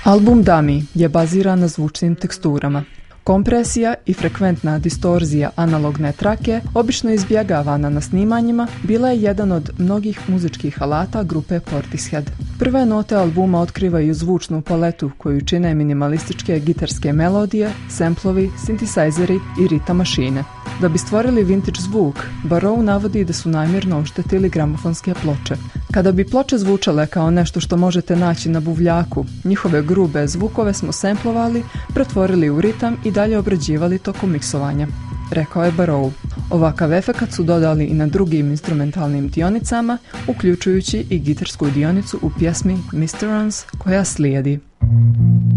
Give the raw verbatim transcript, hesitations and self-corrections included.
Album Dummy je baziran na zvučnim teksturama. Kompresija i frekventna distorzija analogne trake, obično izbjegavana na snimanjima, bila je jedan od mnogih muzičkih alata grupe Portishead. Prve note albuma otkrivaju zvučnu paletu koju čine minimalističke gitarske melodije, semplovi, sintisajzeri i ritam mašine. Da bi stvorili vintage zvuk, Barrow navodi da su namjerno oštetili gramofonske ploče. Kada bi ploče zvučale kao nešto što možete naći na buvljaku, njihove grube zvukove smo semplovali, pretvorili u ritam i dalje obrađivali tokom miksovanja, rekao je Barrow. Ovakav efekat su dodali i na drugim instrumentalnim dionicama, uključujući i gitarsku dionicu u pjesmi mister Runs koja slijedi.